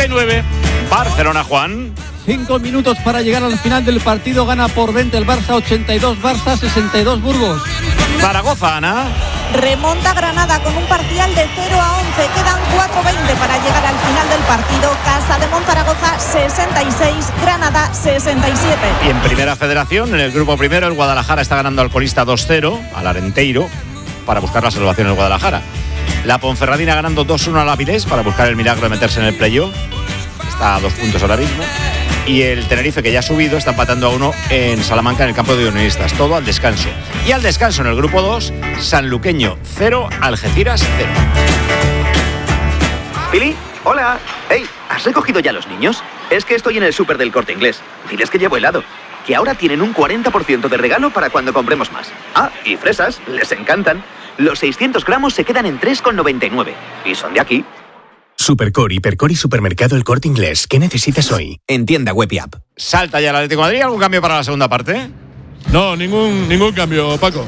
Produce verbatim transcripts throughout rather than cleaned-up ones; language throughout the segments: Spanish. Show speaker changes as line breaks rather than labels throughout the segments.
y nueve. Barcelona, Juan.
Cinco minutos para llegar al final del partido. Gana por veinte el Barça, ochenta y dos Barça, sesenta y dos Burgos.
Zaragoza, Ana.
Remonta Granada con un parcial de cero a once. Quedan cuatro veinte para llegar al final del partido. Casa de Monzaragoza sesenta y seis, Granada sesenta y siete.
Y en Primera Federación, en el grupo primero, el Guadalajara está ganando al colista dos cero, al Arenteiro, para buscar la salvación en el Guadalajara. La Ponferradina ganando dos uno al Avilés para buscar el milagro de meterse en el playoff. Está a dos puntos ahora mismo. Y el Tenerife, que ya ha subido, está empatando a uno en Salamanca, en el campo de Unionistas. Todo al descanso. Y al descanso en el grupo dos, Sanluqueño cero, Algeciras cero.
Pili, hola. Hey, ¿has recogido ya los niños? Es que estoy en el súper del Corte Inglés. Diles que llevo helado. Que ahora tienen un cuarenta por ciento de regalo para cuando compremos más. Ah, y fresas, les encantan. Los seiscientos gramos se quedan en tres con noventa y nueve. Y son de aquí.
Supercore, Hipercore y Supermercado El Corte Inglés. ¿Qué necesitas hoy? En tienda web y app.
Salta ya el Atlético de Madrid. ¿Algún cambio para la segunda parte?
No, ningún, ningún cambio, Paco.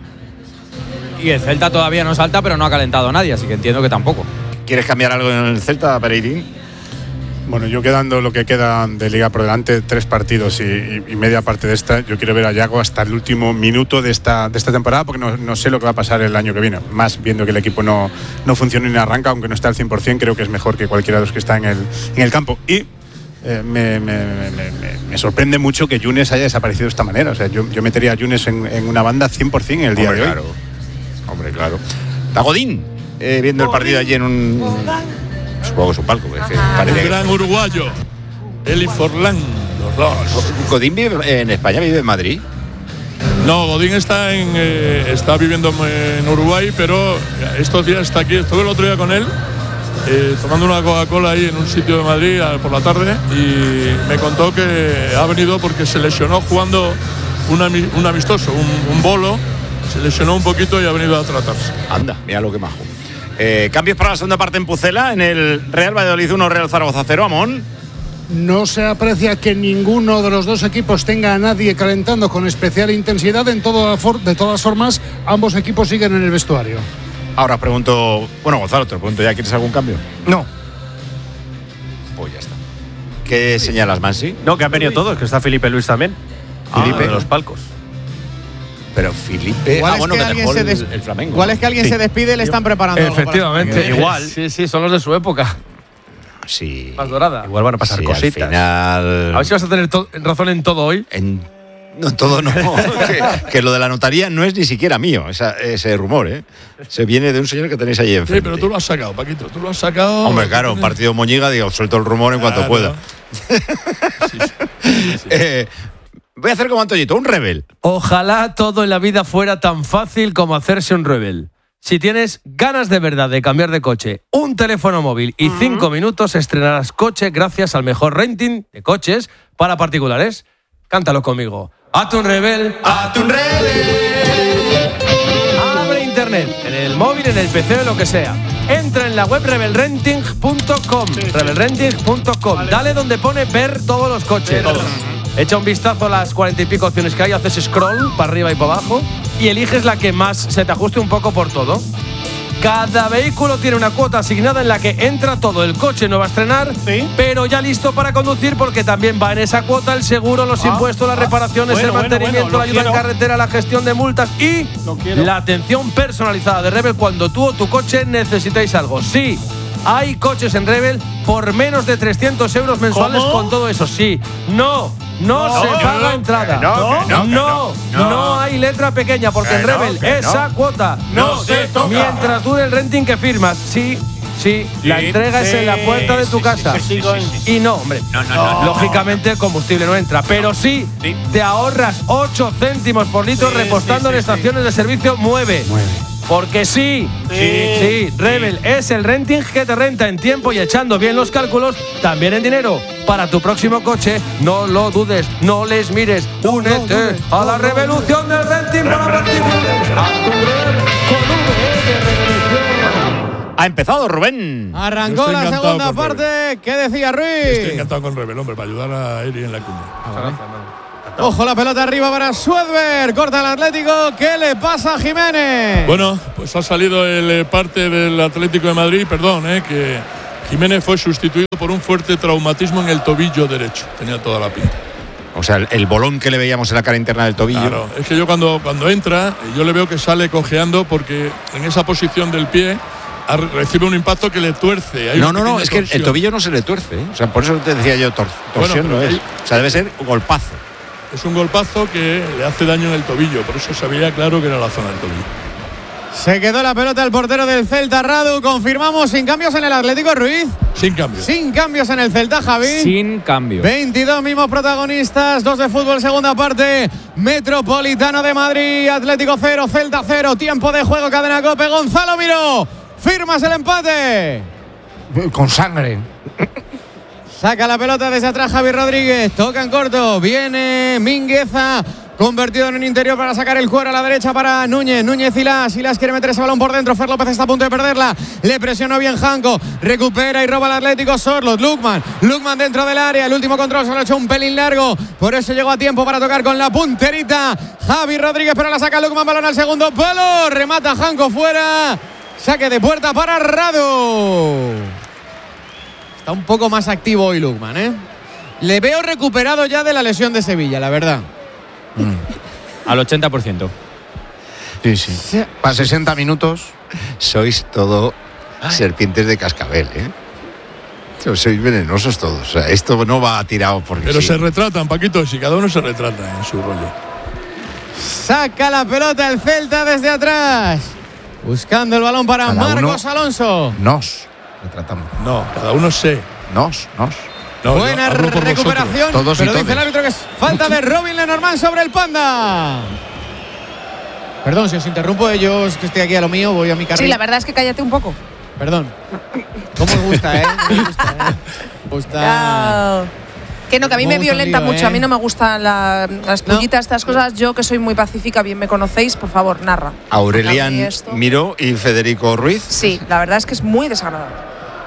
Y el Celta todavía no salta, pero no ha calentado a nadie, así que entiendo que tampoco.
¿Quieres cambiar algo en el Celta, Pereirín?
Bueno, yo quedando lo que queda de Liga por delante, tres partidos y, y, y media parte de esta, yo quiero ver a Yago hasta el último minuto de esta, de esta temporada, porque no, no sé lo que va a pasar el año que viene. Más viendo que el equipo no, no funciona ni arranca, aunque no está al cien por ciento, creo que es mejor que cualquiera de los que está en el, en el campo. Y eh, me, me, me, me, me sorprende mucho que Yunes haya desaparecido de esta manera. O sea, yo, yo metería a Yunes en, en una banda cien por ciento en el día
Hombre,
de hoy.
Claro. Hombre, claro. Tagodín, eh, viendo el partido allí en un... Supongo que es un palco. Es que parece
Un gran
que...
uruguayo. Eli Forlán, los dos.
¿Godín vive en España, vive en Madrid?
No, Godín está en eh, está viviendo en Uruguay, pero estos días está aquí. Estuve el otro día con él, eh, tomando una Coca-Cola ahí en un sitio de Madrid por la tarde, y me contó que ha venido porque se lesionó jugando un, ami, un amistoso, un, un bolo. Se lesionó un poquito y ha venido a tratarse.
Anda, mira lo que majo. Eh, cambios para la segunda parte en Pucela, en el Real Valladolid uno, Real Zaragoza cero, Amón.
No se aprecia que ninguno de los dos equipos tenga a nadie calentando con especial intensidad. En todo, de todas formas, ambos equipos siguen en el vestuario.
Ahora os pregunto, bueno, Gonzalo, te lo pregunto ya, ¿quieres algún cambio?
No.
Pues ya está. ¿Qué señalas, Mansi?
No, que han venido todos, que está Felipe Luis también.
Ah,
Felipe de
de
los palcos.
Pero Felipe,
igual
ah,
es
bueno,
que,
que
alguien
dejó
se
el,
des...
el Flamengo.
Igual
¿no?
es que alguien
Sí.
se despide y le están preparando.
Efectivamente,
algo
igual. Sí, sí, son los de su época.
Sí.
Más dorada. Igual van a pasar
Sí,
cositas.
al final...
A ver si vas a tener to- razón en todo hoy.
En... No, todo no. que, que lo de la notaría no es ni siquiera mío, esa, ese rumor, ¿eh? Se viene de un señor que tenéis ahí enfrente.
Sí, pero tú lo has sacado, Paquito, tú lo has sacado.
Hombre, claro, un partido Moñiga, digo, suelto el rumor en cuanto
Claro.
pueda.
Sí, sí. Sí, sí.
eh, voy a hacer como Antoñito, un rebel.
Ojalá todo en la vida fuera tan fácil como hacerse un rebel. Si tienes ganas de verdad de cambiar de coche, un teléfono móvil y cinco minutos, estrenarás coche gracias al mejor renting de coches para particulares. Cántalo conmigo. Hazte un rebel, hazte un rebel. Abre internet, en el móvil, en el P C o lo que sea. Entra en la web rebel renting punto com. rebel renting punto com. Dale donde pone ver todos los coches. Todos. Echa un vistazo a las cuarenta y pico opciones que hay, haces scroll para arriba y para abajo y eliges la que más se te ajuste un poco por todo. Cada vehículo tiene una cuota asignada en la que entra todo. El coche no va a estrenar, ¿sí?, pero ya listo para conducir, porque también va en esa cuota el seguro, los ah, impuestos, las reparaciones, ah, bueno, el mantenimiento, bueno, bueno, la ayuda quiero. en carretera, la gestión de multas y la atención personalizada de Rebel cuando tú o tu coche necesitéis algo. Sí, hay coches en Rebel por menos de trescientos euros mensuales. ¿Cómo? Con todo eso. Sí, no, no, no se no, paga no, entrada. No, no, no, no, no, no hay letra pequeña, porque en Rebel no, esa no. cuota
no, no se toca.
Mientras dure el renting que firmas. Sí, sí, sí, la entrega sí, es en la puerta de tu sí, casa. Sí, sí, sí, sí, sí. Y no, hombre, no, no, no, lógicamente el combustible no entra, pero sí, sí. te ahorras ocho céntimos por litro sí, repostando sí, sí, en estaciones sí. de servicio Mueve. Mueve. Porque sí, sí, sí, Rebel es el renting que te renta en tiempo y echando bien los cálculos, también en dinero. Para tu próximo coche, no lo dudes, no les mires, no, únete no, no, a la no, revolución no, del renting para particulares. A tu Rebel con V de revolución.
Ha empezado Rubén.
Arrancó la segunda parte. Rebel. ¿Qué decía Ruiz?
Estoy encantado con Rebel, hombre, para ayudar a Eri en la cuña.
Ah, ¿vale? Ojo, la pelota arriba para Suedberg. Corta el Atlético. ¿Qué le pasa a Jiménez?
Bueno, pues ha salido el parte del Atlético de Madrid, perdón, eh, que, Jiménez fue sustituido por un fuerte traumatismo en el tobillo derecho. Tenía toda la pinta.
O sea, el, el bolón que le veíamos en la cara interna del tobillo.
Claro, es que yo cuando, cuando entra, yo le veo que sale cojeando porque en esa posición del pie recibe un impacto que le tuerce. Hay
no, no, no, es que el tobillo no se le tuerce, ¿eh? O sea, por eso te decía yo, tor torsión bueno, no es. Hay, o sea, debe ser un golpazo.
Es un golpazo que le hace daño en el tobillo, por eso sabía claro que era la zona del tobillo.
Se quedó la pelota el portero del Celta, Radu. Confirmamos sin cambios en el Atlético, Ruiz.
Sin cambios.
Sin cambios en el Celta, Javi.
Sin cambios.
veintidós mismos protagonistas, dos de fútbol, segunda parte. Metropolitano de Madrid, Atlético cero, Celta cero. Tiempo de juego, cadena COPE. Gonzalo Miró, firmas el empate.
Con sangre.
Saca la pelota desde atrás Javi Rodríguez. Toca en corto. Viene Mingueza. Convertido en un interior para sacar el cuero a la derecha para Núñez. Núñez y Las. Y Las quiere meter ese balón por dentro. Fer López está a punto de perderla. Le presionó bien Janko. Recupera y roba al Atlético Sorloth. Lukman. Lukman dentro del área. El último control se lo ha hecho un pelín largo. Por eso llegó a tiempo para tocar con la punterita. Javi Rodríguez, pero la saca Lukman. Balón al segundo palo. Remata Janko fuera. Saque de puerta para Radu. Está un poco más activo hoy Lukman, ¿eh? Le veo recuperado ya de la lesión de Sevilla, la verdad.
Mm. Al ochenta por ciento.
Sí, sí. Para sesenta minutos.
Sois todo Ay. serpientes de cascabel, ¿eh? Sois venenosos todos. O sea, esto no va tirado porque
Pero
sí.
se retratan, Paquito, si cada uno se retrata en su rollo.
Saca la pelota el Celta desde atrás. Buscando el balón para cada Marcos uno, Alonso.
Nos retratamos.
No, cada uno se.
Nos, nos.
No,
Buena recuperación,
todos
pero
todos.
dice el árbitro que es falta de Robin Lenormand sobre el Panda. Perdón si os interrumpo, yo es que estoy aquí a lo mío, voy a mi carril.
Sí, la verdad es que cállate un poco.
Perdón. ¿Cómo me gusta, eh? Me gusta, eh? Me gusta.
Ya. Que no, que a mí me, me violenta lío, mucho, eh. A mí no me gustan la, las pullitas, no. Estas cosas. Yo que soy muy pacífica, bien me conocéis, por favor, narra.
Aurelian Miró y Federico Ruiz.
Sí, la verdad es que es muy desagradable.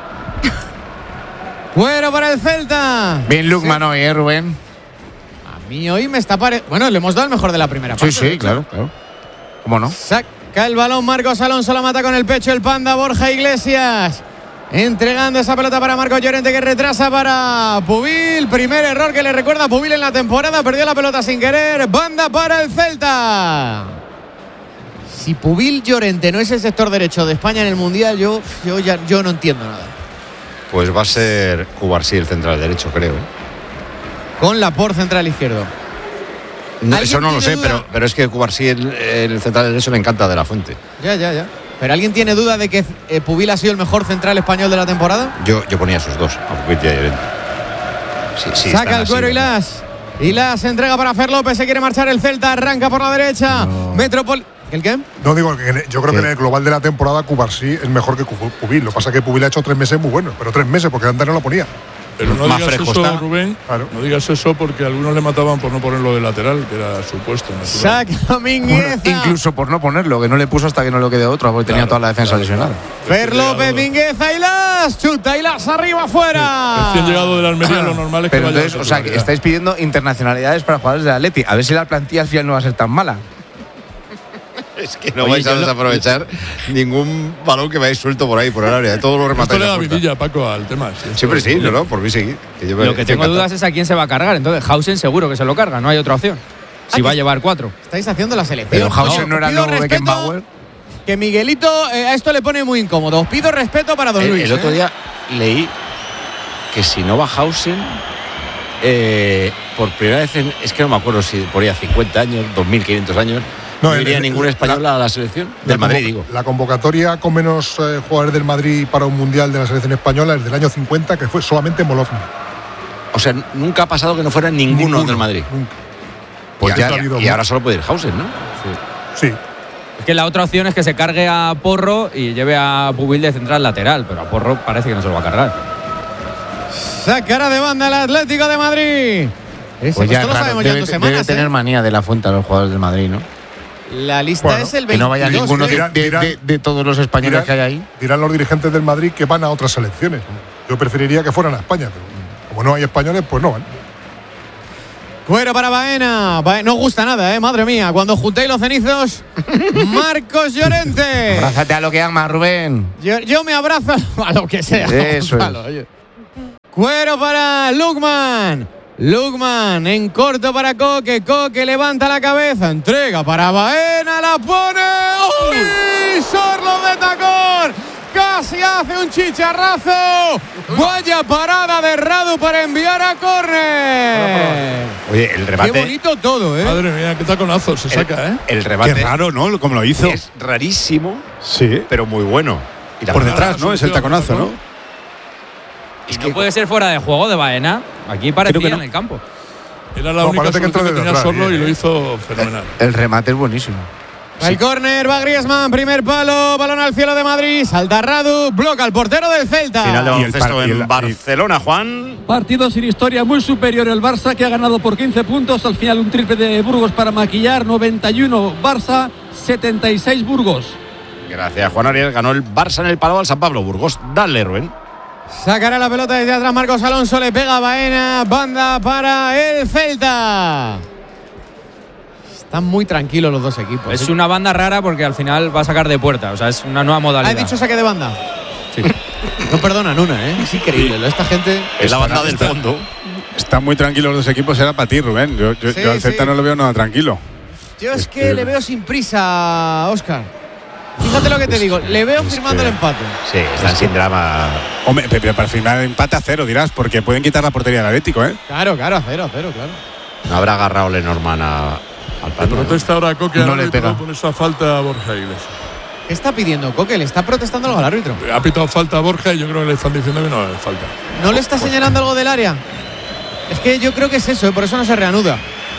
Fuera para el Celta.
Bien Lukman hoy, ¿eh, Rubén?
A mí hoy me está pareciendo. Bueno, le hemos dado el mejor de la primera parte.
Sí, sí, claro, claro. ¿Cómo no?
Saca el balón Marcos Alonso, la mata con el pecho el Panda. Borja Iglesias entregando esa pelota para Marcos Llorente, que retrasa para Pubil. Primer error que le recuerda a Pubil en la temporada. Perdió la pelota sin querer. Banda para el Celta. Si Pubil Llorente no es el sector derecho de España en el Mundial, yo, yo, ya, yo no entiendo nada.
Pues va a ser Cubarsí el central derecho, creo. ¿eh?
Con Laporte central izquierdo.
No, eso no lo sé, pero, pero es que Cubarsí el, el central derecho le encanta de la Fuente.
Ya, ya, ya. ¿Pero alguien tiene duda de que eh, Pubil ha sido el mejor central español de la temporada?
Yo, yo ponía esos dos, a Pubil y a Llorente. Sí, sí,
saca el cuero y Las. Y Las entrega para Fer López. Se quiere marchar el Celta. Arranca por la derecha. No. Metropol. ¿El qué?
No, digo, que yo creo ¿Qué? que en el global de la temporada Cubarsí es mejor que Pubil. Lo que pasa es que Pubil ha hecho tres meses muy buenos, pero tres meses porque antes no lo ponía.
Pero no digas eso, está. Rubén, claro. No digas eso porque algunos le mataban por no ponerlo de lateral, que era su puesto.
Saca Mingueza.
Bueno, incluso por no ponerlo, que no le puso hasta que no le quedó otro, porque claro, tenía toda la defensa claro, lesionada.
Fer López, Mingueza y Las. Chuta y Las arriba afuera.
Recién llegado de la Almería, lo normal es
pero
que vaya.
Entonces, o sea, que estáis pidiendo internacionalidades para jugadores de Atleti. A ver si la plantilla al final no va a ser tan mala.
Es que no Oye, vais a desaprovechar lo... ningún balón que veáis suelto por ahí, por el área. Todos lo rematáis.
Esto le da vidilla, Paco, al tema.
Sí, Siempre sí, no, no, por mí seguir.
Que yo lo que tengo encantado. dudas es a quién se va a cargar. Entonces, Hausen seguro que se lo carga, no hay otra opción. Si Aquí va a llevar cuatro.
Estáis haciendo la selección.
Pero Hausen no, no era el nuevo Beckenbauer.
Que Miguelito eh, a esto le pone muy incómodo. Os pido respeto para Don
el,
Luis.
El otro
¿eh?
día leí que si no va Hausen, eh, por primera vez, en, es que no me acuerdo si por ahí a cincuenta años, dos mil quinientos años. No, no iría el, ningún español la, a la selección del Madrid, digo.
La convocatoria con menos eh, jugadores del Madrid para un mundial de la selección española es del año cincuenta, que fue solamente Molovny.
O sea, nunca ha pasado que no fuera ninguno, ninguno del Madrid.
Nunca.
Pues y, ya, y, y ahora solo puede ir Hausen, ¿no?
Sí. sí.
Es que la otra opción es que se cargue a Porro y lleve a Pubil de central lateral, pero a Porro parece que no se lo va a cargar.
Sacará de banda el Atlético de Madrid. Eso,
pues ya,
esto
claro,
lo sabemos
debe,
ya en dos semanas.
Debe tener
¿eh?
manía de la Fuente a los jugadores del Madrid, ¿no?
La lista bueno, es el veintidós.
Que no vaya ninguno de,
dirán,
de,
dirán,
de, de todos los españoles dirán, que hay ahí.
Dirán los dirigentes del Madrid que van a otras selecciones. Yo preferiría que fueran a España, pero como no hay españoles, pues no van.
Cuero para Baena. Baena. No gusta nada, ¿eh? Madre mía. Cuando juntéis los cenizos, Marcos Llorente.
Abrázate a lo que amas, Rubén.
Yo, yo me abrazo a lo que sea.
Eso
Gonzalo,
es.
Cuero para Lukman. Lukman en corto para Coque. Coque levanta la cabeza. Entrega para Baena. La pone. ¡Uy! Sorlo de tacón. Casi hace un chicharrazo. Vaya parada de Radu para enviar a córner.
Oye, el remate.
Qué bonito todo, ¿eh?
Madre mía, qué taconazo se saca, ¿eh?
El remate.
Qué raro, ¿no? Como lo hizo.
Es rarísimo,
sí,
pero muy bueno.
Y por detrás, ¿no? Es el taconazo, ¿no?
Y no puede ser fuera de juego de Baena. Aquí parecía no. en el campo.
Era la
No,
única
parece que
solución
entró
que
desde
tenía
atrás,
Sorlo
bien,
y lo
eh.
hizo fenomenal.
El remate es buenísimo.
El córner va Griezmann, primer palo, balón al cielo de Madrid, salta Radu, bloca al portero del Celta.
Final de
Y el
baloncesto
par- y
en
el-
Barcelona, Juan.
Partido sin historia, muy superior el Barça, que ha ganado por quince puntos. Al final un triple de Burgos para maquillar. noventa y uno Barça, setenta y seis Burgos.
Gracias, Juan Ariel. Ganó el Barça en el palo al San Pablo Burgos. Dale, Rubén.
Sacará la pelota desde atrás Marcos Alonso, le pega a Baena, banda para el Celta. Están muy tranquilos los dos equipos.
Es una banda rara porque al final va a sacar de puerta. O sea, es una nueva modalidad.
¿Has dicho saque de banda?
Sí.
No perdonan una, ¿eh? Es increíble. Sí. Esta gente.
Es la banda del
está,
fondo.
Están muy tranquilos los dos equipos. Era para ti, Rubén. Yo, yo,
Sí,
yo al Celta
sí.
no lo veo nada tranquilo.
Yo es
Es
que
que-
le veo sin prisa, Óscar. Fíjate lo que te digo. Le veo
es
firmando
que-
el empate.
Sí, están sin drama.
Hombre, pero para firmar empate a cero, dirás, porque pueden quitar la portería del Atlético, ¿eh?
Claro, claro, a cero, a cero, claro.
No habrá agarrado Lenormand a, al
Le
palo.
protesta ahora a Coque
No
al
le
árbitro
pega.
por esa falta a Borja Iglesias.
¿Qué está pidiendo Coque? ¿Le está protestando algo al árbitro?
Ha pitado falta a Borja y yo creo que le están diciendo que no le falta.
¿No le está señalando algo del área? Es que yo creo que es eso, ¿eh? Por eso no se reanuda.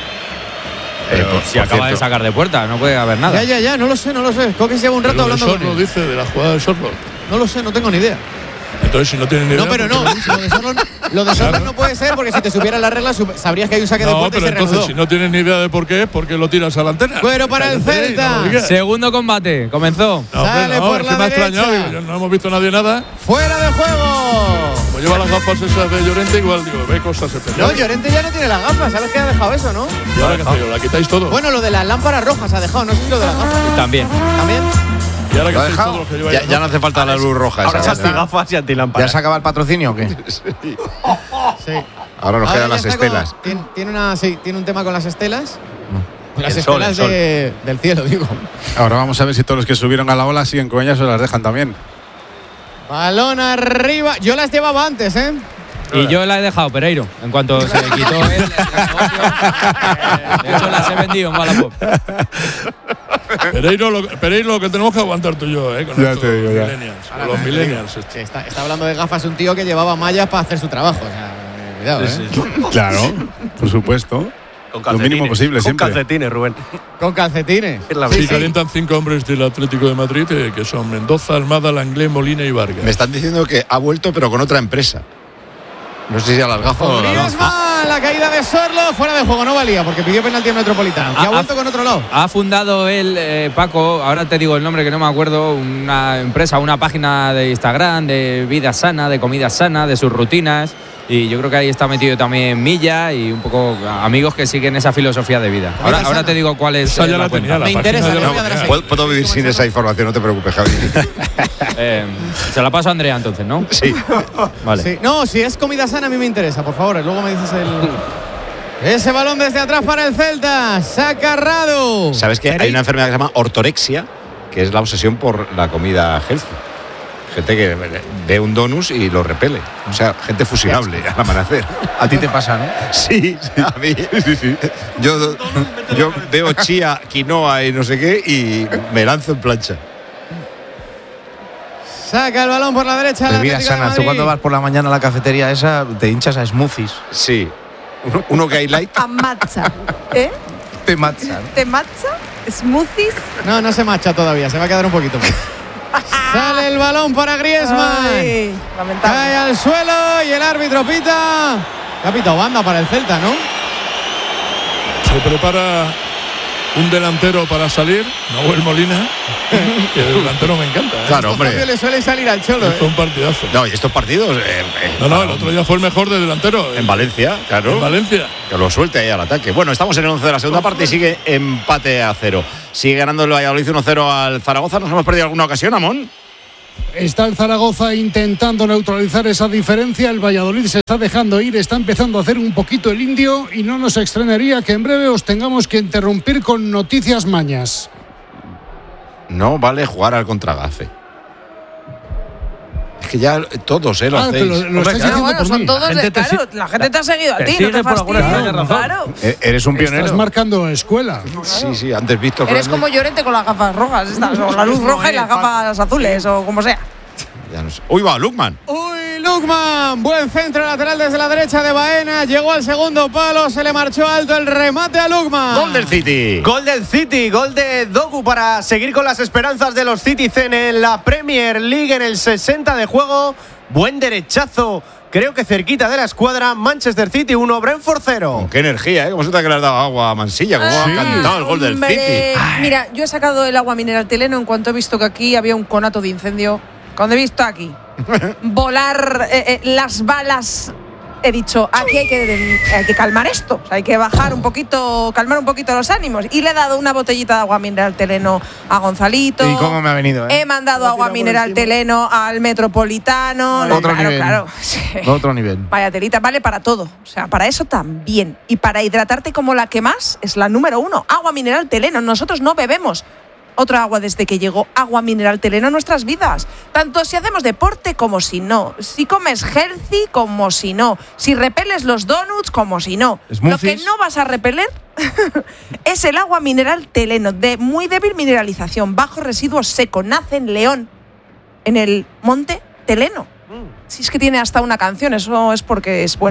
Eh, por-
Si
por
acaba de
cierto,
sacar de puerta, no puede haber nada.
Ya, ya, ya, no lo sé, no lo sé. Coque se lleva un rato
Pero de
hablando con
Sorlo
él.
dice, de la jugada de Sorlo.
No lo sé, no tengo ni idea.
Entonces, si no tienen ni idea.
No, pero no.
¿por qué
Lo de Sorlo, lo de Sorlo no puede ser porque si te supieras las reglas sub- sabrías que hay un saque de
No,
puerta y
pero
se
entonces,
reanudó.
si no tienes ni idea de por qué, ¿por qué lo tiras a la antena?
Cuero para el
Cállate,
Celta.
no lo digas.
Segundo combate, comenzó.
No, hombre,
Sale
no,
por
es
la
que me ha extrañado.
derecha.
Digo, yo no hemos visto nadie nada.
¡Fuera de juego!
Como lleva las gafas esas de Llorente, igual digo, ve cosas
No,
especiales.
Llorente ya no tiene las gafas. ¿Sabes que ha dejado eso, no?
¿Y ahora qué hacéis? ¿La quitáis todo?
Bueno, lo de las lámparas rojas ha dejado. No sé si lo de las gafas.
También.
¿También?
¿Y ahora qué
¿Lo ha
hacéis
dejado?
todo lo que lleváis?
ya, ya no hace falta la luz roja.
Ahora
esa.
ya está.
Gafas y
¿Ya
antilámparas.
se acaba el patrocinio o qué?
Sí.
Ahora nos
Ahora
quedan
ya
las
está con-
estelas.
tiene, tiene una, sí, tiene un tema con las estelas. Las
El sol,
estelas
el sol.
de- del cielo, digo.
Ahora vamos a ver si todos los que subieron a la ola siguen con ellas o las dejan también.
Balón arriba. Yo las llevaba antes, ¿eh?
Y yo la he dejado, Pereiro. En cuanto se quitó él, el negocio, eh, de hecho las he vendido en Wallapop.
Pereiro, lo, Pereiro, lo que tenemos que aguantar tú y yo, ¿eh? Con
Ya
estos
te digo, ya.
millennials. Con los millennials. estos.
Sí, está, está hablando de gafas un tío que llevaba mallas para hacer su trabajo. O sea, eh, cuidado, ¿eh?
Claro, por supuesto.
Con
Lo mínimo posible,
Con
siempre.
calcetines, Rubén.
Con calcetines.
Es la
Sí,
Sí, sí.
calientan cinco hombres del Atlético de Madrid, eh, que son Mendoza, Almada, Langley, Molina y Vargas.
Me están diciendo que ha vuelto, pero con otra empresa. No sé si a las gafas o a las gafas.
Griezmann, la caída de Sorlo, fuera de juego, no valía, porque pidió penalti en Metropolitano. Que
Ah,
ha vuelto
ah,
con otro lado.
Ha fundado él, eh, Paco, ahora te digo el nombre que no me acuerdo, una empresa, una página de Instagram de vida sana, de comida sana, de sus rutinas. Y yo creo que ahí está metido también Milla y un poco amigos que siguen esa filosofía de vida. Ahora,
sana.
ahora te digo cuál es
Esa
eh,
ya
la
la
cuenta.
tenía, la
Me
página
interesa,
ya
le
la
voy a dar a
tenía.
seguir.
Puedo, puedo vivir sin esa información, no te preocupes, Javi.
Eh, se la paso a Andrea entonces, ¿no?
Sí.
Vale.
Sí. No, si es comida sana a mí me interesa, por favor. Luego me dices el... Ese balón desde atrás para el Celta. Saca Radu.
¿Sabes que hay una enfermedad que se llama ortorexia, que es la obsesión por la comida healthy? Gente que ve un donus y lo repele. O sea, gente fusilable al amanecer.
A ti te pasa, ¿no?
Sí, a mí. Sí, sí. Yo, yo veo chía, quinoa y no sé qué y me lanzo en plancha.
Saca el balón por la derecha. el
Bebidas
Atlético de
sanas. Tú
Madrid.
cuando vas por la mañana a la cafetería esa, te hinchas a smoothies.
Sí. Uno, uno que hay light.
A matcha. ¿Eh?
Te matchan.
¿Te matcha? ¿Smoothies?
No, no se marcha todavía, se va a quedar un poquito más. Sale el balón para Griezmann.
Ay, lamentable.
Cae al suelo y el árbitro pita. Ha pitado banda para el Celta, ¿no?
Se prepara un delantero para salir, Nahuel Molina, que el delantero me encanta. ¿eh?
Claro, hombre.
Le suele salir al Cholo.
Fue
¿eh?
un partidazo.
No, y estos partidos. Eh, eh,
no, no, el otro día fue el mejor de delantero.
En Valencia, claro.
En Valencia.
Que lo suelte ahí al ataque. Bueno, estamos en el once de la segunda parte y sigue empate a cero. Sigue ganando el Valladolid uno cero al Zaragoza. ¿Nos hemos perdido alguna ocasión, Amón?
Está el Zaragoza intentando neutralizar esa diferencia. El Valladolid se está dejando ir, está empezando a hacer un poquito el indio y no nos extrañaría que en breve os tengamos que interrumpir con noticias mañas.
No vale jugar al contragafe. Es que ya todos, ¿eh? Lo
Ah,
hacéis.
lo- lo
Hombre,
estáis
claro.
diciendo
Bueno,
por
son
mí.
todos
La
de
gente te
claro,
si-
la gente te ha seguido a
te
ti,
sigue
no te
por alguna
fastidies.
extraña razón.
Claro.
Eh, Eres un pionero.
Estás marcando escuela.
Sí, sí, antes visto.
Eres como Llorente con las gafas rojas, estas, o la luz roja y las gafas azules, o como sea.
Ya no sé. Uy, va, Lukman.
Uy, Lukman, buen centro lateral desde la derecha de Baena, llegó al segundo palo, se le marchó alto el remate a Lukman.
Gol del City.
Gol del City, gol de Doku para seguir con las esperanzas de los Citizen en la Premier League en el sesenta de juego. Buen derechazo, creo que cerquita de la escuadra. Manchester City uno, Brentford cero.
Con qué energía, ¿eh? Como se te ha que le has dado agua a Mansilla, como
Ah,
ha cantado el gol del
hombre.
City.
Mira, yo he sacado el agua mineral Teleno en cuanto he visto que aquí había un conato de incendio. Cuando he visto aquí volar eh, eh, las balas, he dicho, aquí hay que, hay que calmar esto. O sea, hay que bajar un poquito, calmar un poquito los ánimos. Y le he dado una botellita de agua mineral Teleno a Gonzalito.
¿Y cómo me ha venido? Eh?
He mandado agua mineral Teleno al Metropolitano.
Otro
claro,
nivel.
claro.
Otro nivel.
Vaya telita, vale para todo. O sea, para eso también. Y para hidratarte como la que más, es la número uno. Agua mineral Teleno. Nosotros no bebemos otra agua desde que llegó agua mineral Teleno a nuestras vidas. Tanto si hacemos deporte como si no. Si comes healthy como si no. Si repeles los donuts como si no. Lo que no vas a repeler es el agua mineral Teleno, de muy débil mineralización, bajo residuo seco. Nace en León, en el monte Teleno. Si es que tiene hasta una canción, eso es porque es bueno.